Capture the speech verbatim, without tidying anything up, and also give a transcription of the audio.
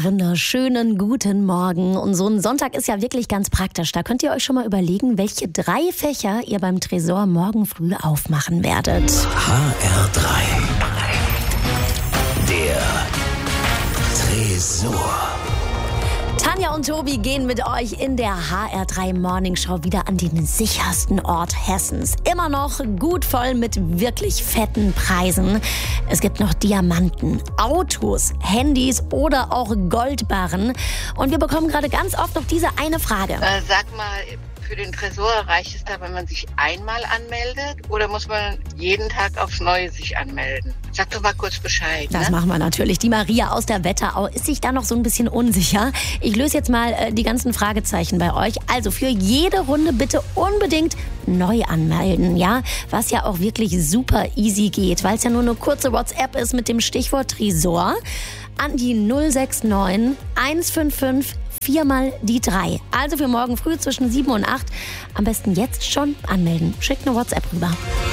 Ja, wunderschönen guten Morgen. Und so ein Sonntag ist ja wirklich ganz praktisch. Da könnt ihr euch schon mal überlegen, welche drei Fächer ihr beim Tresor morgen früh aufmachen werdet. H R drei. Der Tresor. Tanja und Tobi gehen mit euch in der H R drei Morning Show wieder an den sichersten Ort Hessens. Immer noch gut voll mit wirklich fetten Preisen. Es gibt noch Diamanten, Autos, Handys oder auch Goldbarren. Und wir bekommen gerade ganz oft noch diese eine Frage. Äh, sag mal, für den Tresor reicht es da, wenn man sich einmal anmeldet? Oder muss man jeden Tag aufs Neue sich anmelden? Sag doch mal kurz Bescheid. Das ne? machen wir natürlich. Die Maria aus der Wetterau ist sich da noch so ein bisschen unsicher. Ich löse jetzt mal äh, die ganzen Fragezeichen bei euch. Also für jede Runde bitte unbedingt neu anmelden, ja? Was ja auch wirklich super easy geht, weil es ja nur eine kurze WhatsApp ist mit dem Stichwort Tresor an die null sechs neun eins fünf fünf viermal die drei. Also für morgen früh zwischen sieben und acht am besten jetzt schon anmelden. Schickt eine WhatsApp rüber.